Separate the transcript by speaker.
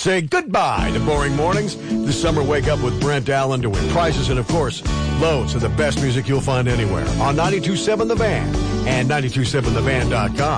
Speaker 1: Say goodbye to boring mornings. This summer, wake up with Brent Allen to win prizes and, of course, loads of the best music you'll find anywhere on 92.7 The Van and 92.7thevan.com.